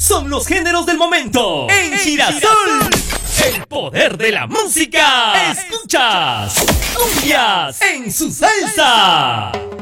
son los géneros del momento. En Girasol, el poder de la música. Escuchas cumbias en su salsa.